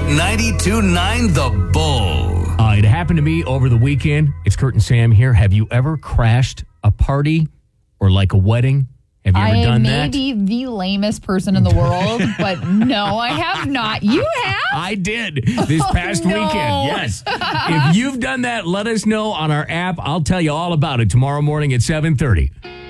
92.9 The Bull. It happened to me over the weekend. It's Kurt and Sam here. Have you ever crashed a party or like a wedding? Have you ever done that? I may be the lamest person in the world, but no, I have not. You have? I did this past weekend. Yes. If you've done that, let us know on our app. I'll tell you all about it tomorrow morning at 7:30.